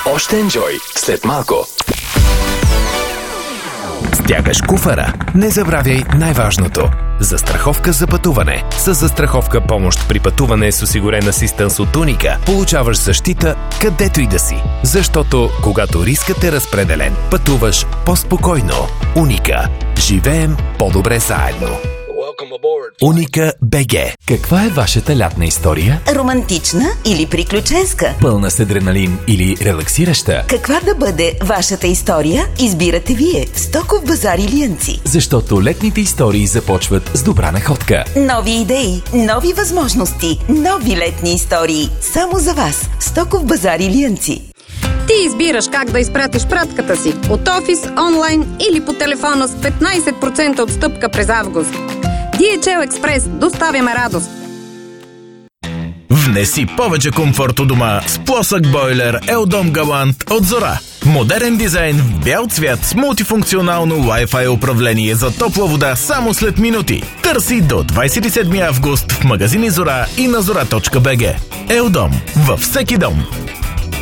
Още енджой след малко. Стягаш куфара? Не забравяй най-важното. Застраховка за пътуване. С застраховка помощ при пътуване с осигурен асистенс от Уника получаваш защита където и да си. Защото когато рискът е разпределен, пътуваш по-спокойно. Уника. Живеем по-добре заедно. Уника БГ. Каква е вашата лятна история? Романтична или приключенска? Пълна с адреналин или релаксираща? Каква да бъде вашата история, избирате вие в Стоков базар Илиянци. Защото летните истории започват с добра находка. Нови идеи, нови възможности, нови летни истории. Само за вас. Стоков базар Илиянци. Ти избираш как да изпратиш пратката си от офис, онлайн или по телефона с 15% отстъпка през август. DHL Express. Доставяме радост. Внеси повече комфорт у дома с плосък бойлер Еldom Galant от Зора. Модерен дизайн в бял цвят с мултифункционално Wi-Fi управление за топла вода само след минути. Търси до 27 август в магазини Зора и на zora.bg. Еldом във всеки дом.